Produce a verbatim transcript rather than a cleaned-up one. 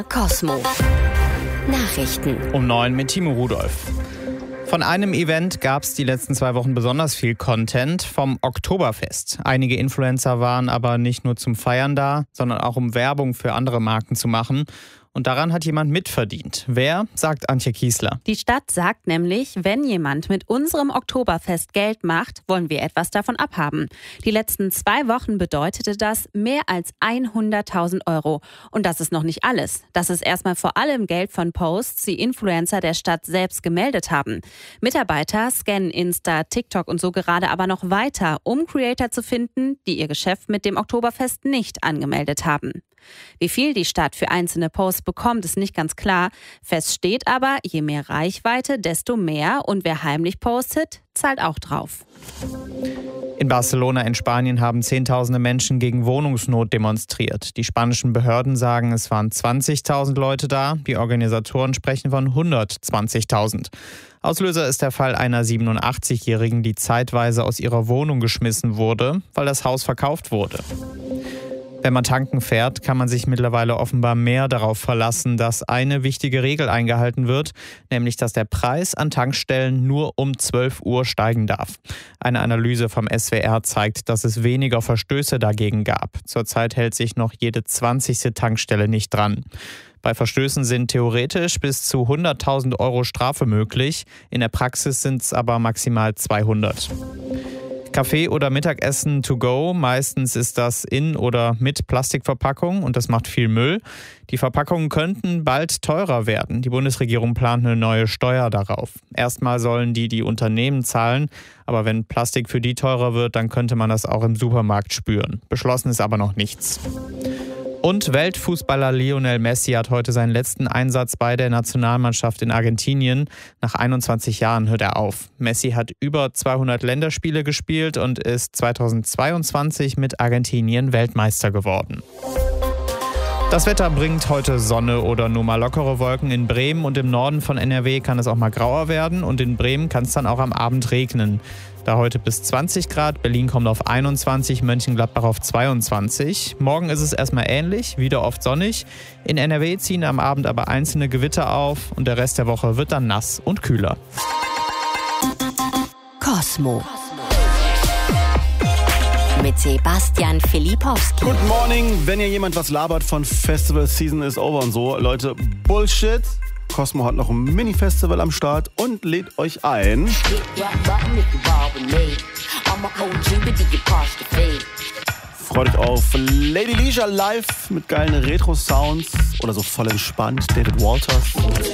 Cosmo Nachrichten um neun mit Timo Rudolph. Von einem Event gab es die letzten zwei Wochen besonders viel Content, vom Oktoberfest. Einige Influencer waren aber nicht nur zum Feiern da, sondern auch um Werbung für andere Marken zu machen. Und daran hat jemand mitverdient. Wer, sagt Antje Kiesler. Die Stadt sagt nämlich, wenn jemand mit unserem Oktoberfest Geld macht, wollen wir etwas davon abhaben. Die letzten zwei Wochen bedeutete das mehr als hunderttausend Euro. Und das ist noch nicht alles. Das ist erstmal vor allem Geld von Posts, die Influencer der Stadt selbst gemeldet haben. Mitarbeiter scannen Insta, TikTok und so gerade aber noch weiter, um Creator zu finden, die ihr Geschäft mit dem Oktoberfest nicht angemeldet haben. Wie viel die Stadt für einzelne Posts bekommt, ist nicht ganz klar. Fest steht aber, je mehr Reichweite, desto mehr. Und wer heimlich postet, zahlt auch drauf. In Barcelona in Spanien haben Zehntausende Menschen gegen Wohnungsnot demonstriert. Die spanischen Behörden sagen, es waren zwanzigtausend Leute da. Die Organisatoren sprechen von hundertzwanzigtausend. Auslöser ist der Fall einer siebenundachtzigjährigen, die zeitweise aus ihrer Wohnung geschmissen wurde, weil das Haus verkauft wurde. Wenn man tanken fährt, kann man sich mittlerweile offenbar mehr darauf verlassen, dass eine wichtige Regel eingehalten wird, nämlich dass der Preis an Tankstellen nur um zwölf Uhr steigen darf. Eine Analyse vom S W R zeigt, dass es weniger Verstöße dagegen gab. Zurzeit hält sich noch jede zwanzigste Tankstelle nicht dran. Bei Verstößen sind theoretisch bis zu hunderttausend Euro Strafe möglich. In der Praxis sind es aber maximal zweihundert. Kaffee oder Mittagessen to go, meistens ist das in oder mit Plastikverpackung und das macht viel Müll. Die Verpackungen könnten bald teurer werden. Die Bundesregierung plant eine neue Steuer darauf. Erstmal sollen die die Unternehmen zahlen, aber wenn Plastik für die teurer wird, dann könnte man das auch im Supermarkt spüren. Beschlossen ist aber noch nichts. Und Weltfußballer Lionel Messi hat heute seinen letzten Einsatz bei der Nationalmannschaft in Argentinien. Nach einundzwanzig Jahren hört er auf. Messi hat über zweihundert Länderspiele gespielt und ist zweitausendzweiundzwanzig mit Argentinien Weltmeister geworden. Das Wetter bringt heute Sonne oder nur mal lockere Wolken in Bremen und im Norden von N R W kann es auch mal grauer werden und in Bremen kann es dann auch am Abend regnen. Da heute bis zwanzig Grad, Berlin kommt auf einundzwanzig, Mönchengladbach auf zweiundzwanzig. Morgen ist es erstmal ähnlich, wieder oft sonnig. In N R W ziehen am Abend aber einzelne Gewitter auf und der Rest der Woche wird dann nass und kühler. Cosmo mit Sebastian Filipowski. Good morning, wenn ihr jemand was labert von Festival Season is over und so. Leute, Bullshit. Cosmo hat noch ein Mini-Festival am Start und lädt euch ein. Freut euch auf Lady Leisure live mit geilen Retro-Sounds oder so voll entspannt David Walters.